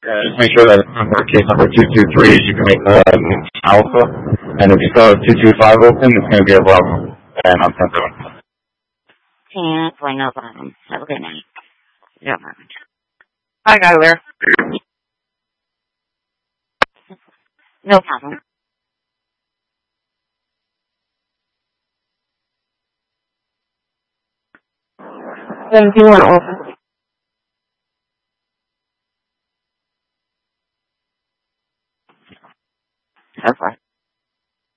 Just make sure that case number 223 you can make alpha, and if you still have 225 open, it's going to be a problem. And I'll send it. No problem. Have a good night. No problem. Hi, Tyler. No problem. Then do you want to open?